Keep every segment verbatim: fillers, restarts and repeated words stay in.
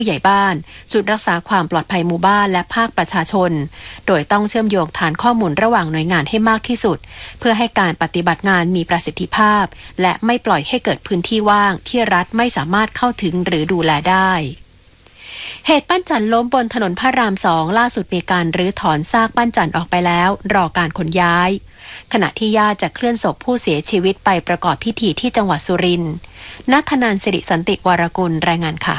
ผู้ใหญ่บ้านจุดรักษาความปลอดภัยหมู่บ้านและภาคประชาชนโดยต้องเชื่อมโยงฐานข้อมูลระหว่างหน่วยงานให้มากที่สุดเพื่อให้การปฏิบัติงานมีประสิทธิภาพและไม่ปล่อยให้เกิดพื้นที่ว่างที่รัฐไม่สามารถเข้าถึงหรือดูแลได้เหตุปั้นจันทร์ล้มบนถนนพระรามสองล่าสุดมีการรื้อถอนซากปั้นจันทร์ออกไปแล้วรอการขนย้ายขณะที่ญาติจะเคลื่อนศพผู้เสียชีวิตไปประกอบพิธีที่จังหวัดสุรินทร์ณธนันท์สิริสันติวรกุลรายงานค่ะ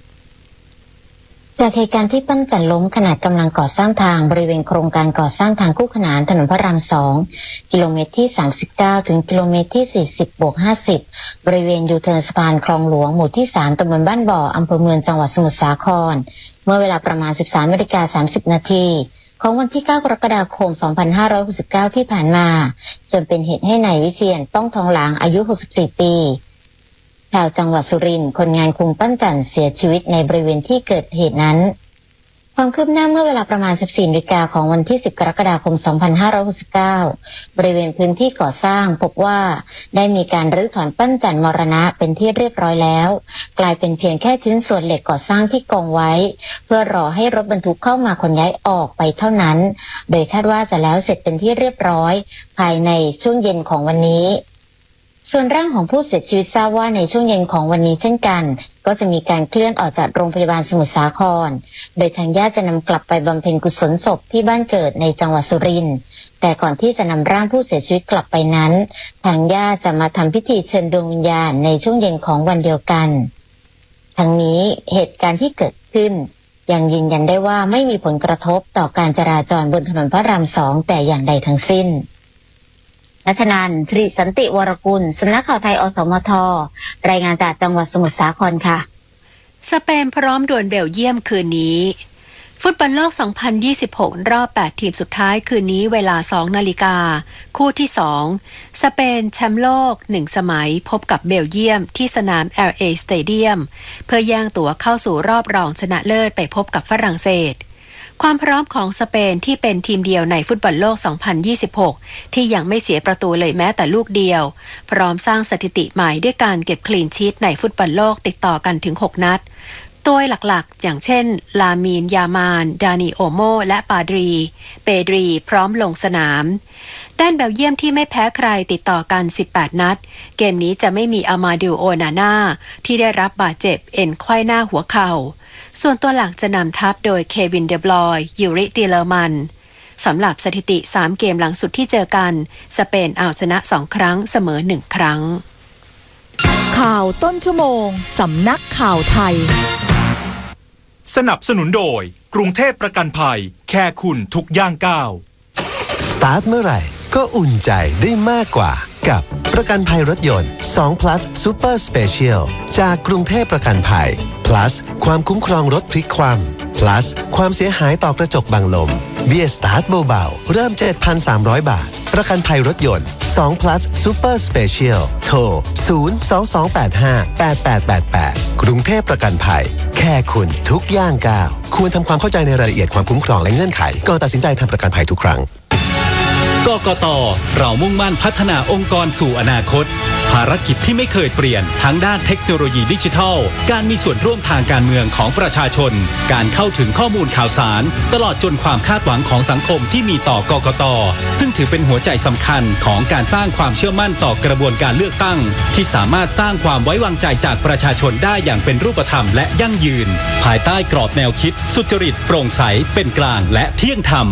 จากเหตุการณ์ที่ปั้นจันทร์ล้มขณะกำลังก่อสร้างทางบริเวณโครงการก่อสร้างทางคู่ขนานถนนพระรามสองกิโลเมตรที่สามสิบเก้าถึงกิโลเมตรที่สี่สิบบวกห้าสิบบริเวณยูเทิร์นสะพานคลองหลวงหมู่ที่สามตำบลบ้านบ่ออำเภอเมืองจังหวัดสมุทรสาครเมื่อเวลาประมาณ สิบสามนาฬิกาสามสิบนาทีของวันที่เก้ากรกฎาคมสองพันห้าร้อยหกสิบเก้าที่ผ่านมาจนเป็นเหตุให้นายวิเชียรป้องทองหลางอายุหกสิบสี่ปีชาวจังหวัดสุรินทร์คนงานคุมปั้นจันทร์เสียชีวิตในบริเวณที่เกิดเหตุนั้นความคืบหน้าเมื่อเวลาประมาณ สิบสี่นาฬิกาของวันที่สิบกรกฎาคมสองพันห้าร้อยหกสิบเก้าบริเวณพื้นที่ก่อสร้างพบว่าได้มีการรื้อถอนปั้นจันทร์มรณะเป็นที่เรียบร้อยแล้วกลายเป็นเพียงแค่ชิ้นส่วนเหล็กก่อสร้างที่กองไว้เพื่อรอให้รถบรรทุกเข้ามาขนย้ายออกไปเท่านั้นโดยคาดว่าจะแล้วเสร็จเป็นที่เรียบร้อยภายในช่วงเย็นของวันนี้ส่วนร่างของผู้เสียชีวิตทราบว่าในช่วงเย็นของวันนี้เช่นกันก็จะมีการเคลื่อนออกจากโรงพยาบาลสมุทรสาครโดยทางญาติจะนำกลับไปบำเพ็ญกุศลศพที่บ้านเกิดในจังหวัดสุรินทร์แต่ก่อนที่จะนำร่างผู้เสียชีวิตกลับไปนั้นทางญาติจะมาทำพิธีเชิญดวงวิญญาณในช่วงเย็นของวันเดียวกันทั้งนี้เหตุการณ์ที่เกิดขึ้นยังยืนยันได้ว่าไม่มีผลกระทบต่อการจราจรบนถนนพระรามสองแต่อย่างใดทั้งสิ้นณธนันท์ สิริสันติวรกุลสำนักข่าวไทยอสมทรายงานจากจังหวัดสมุทรสาครค่ะสเปนพร้อมดวลเบลเยียมคืนนี้ฟุตบอลโลกสองพันยี่สิบหกรอบแปดทีมสุดท้ายคืนนี้เวลา สองนาฬิกาคู่ที่สองสเปนแชมป์โลกหนึ่งสมัยพบกับเบลเยียมที่สนาม แอล เอ Stadium เพื่อแย่งตั๋วเข้าสู่รอบรองชนะเลิศไปพบกับฝรั่งเศสความพร้อมของสเปนที่เป็นทีมเดียวในฟุตบอลโลกสองพันยี่สิบหกที่ยังไม่เสียประตูเลยแม้แต่ลูกเดียวพร้อมสร้างสถิติใหม่ด้วยการเก็บคลีนชีทในฟุตบอลโลกติดต่อกันถึงหกนัดตัวหลักๆอย่างเช่นลามีนยามานดานิโอโมและปาดรีเปดรีพร้อมลงสนามด้านเบลเยียมที่ไม่แพ้ใครติดต่อกันสิบแปดนัดเกมนี้จะไม่มีอามาดิโอนาน่าที่ได้รับบาดเจ็บเอ็นไขว้หน้าหัวเข่าส่วนตัวหลักจะนำทัพโดยเควินเดบลอยยูริติเลอร์มันสำหรับสถิติสามเกมหลังสุดที่เจอกันสเปนเอาชนะสองครั้งเสมอหนึ่งครั้งข่าวต้นชั่วโมงสำนักข่าวไทยสนับสนุนโดยกรุงเทพประกันภัยแค่คุณทุกย่างก้าวสตาร์ทเมื่อไหร่ก็อุ่นใจได้มากกว่ากับประกันภัยรถยนต์ สอง plus Super Special จากกรุงเทพประกันภัย plus ความคุ้มครองรถพลิกคว่ำ plus ความเสียหายต่อกระจกบังลมเบี้ยสตาร์ทเบาๆเริ่ม เจ็ดพันสามร้อย บาทประกันภัยรถยนต์ สอง plus Super Special โทร ศูนย์ สอง สอง แปด ห้า แปด แปด แปด แปด กรุงเทพประกันภัยแค่คุณทุกย่างก้าวควรทำความเข้าใจในรายละเอียดความคุ้มครองและเงื่อนไขก่อนตัดสินใจทำประกันภัยทุกครั้งกกต.เรามุ่งมั่นพัฒนาองค์กรสู่อนาคตภารกิจที่ไม่เคยเปลี่ยนทั้งด้านเทคโนโลยีดิจิทัลการมีส่วนร่วมทางการเมืองของประชาชนการเข้าถึงข้อมูลข่าวสารตลอดจนความคาดหวังของสังคมที่มีต่อกกต.ซึ่งถือเป็นหัวใจสำคัญของการสร้างความเชื่อมั่นต่อกระบวนการเลือกตั้งที่สามารถสร้างความไว้วางใจจากประชาชนได้อย่างเป็นรูปธรรมและยั่งยืนภายใต้กรอบแนวคิดสุจริตโปร่งใสเป็นกลางและเที่ยงธรรม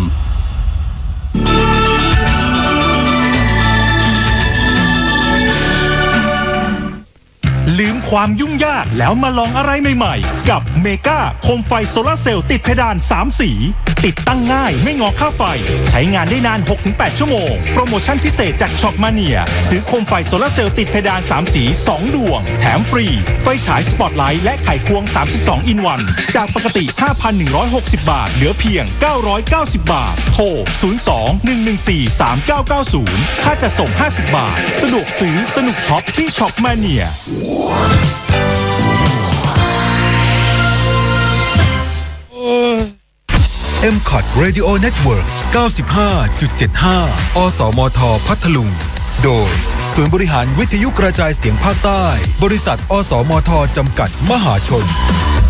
ลืมความยุ่งยากแล้วมาลองอะไรใหม่ๆกับเมกาโคมไฟโซลาร์เซลล์ติดเพดานสามสีติดตั้งง่ายไม่งอค่าไฟใช้งานได้นาน หกถึงแปด ชั่วโมงโปรโมชั่นพิเศษจากช็อปมาเนียซื้อโคมไฟโซลาร์เซลล์ติดเพดานสามสีสองดวงแถมฟรีไฟฉายสปอตไลท์และไขควงสามสิบสองอินวันจากปกติ ห้าพันหนึ่งร้อยหกสิบ บาทเหลือเพียงเก้าร้อยเก้าสิบบาทโทรศูนย์ สอง หนึ่ง หนึ่ง สี่ สาม เก้า เก้า ศูนย์ค่าจะส่งห้าสิบบาทสะดวกซื้อสนุกช็อปที่ช็อปมาเนียเอ็ม คอท Radio Network เก้าสิบห้าจุดเจ็ดห้า อสมท พัทลุงโดยศูนย์บริหารวิทยุกระจายเสียงภาคใต้บริษัทอสมท จำกัดมหาชน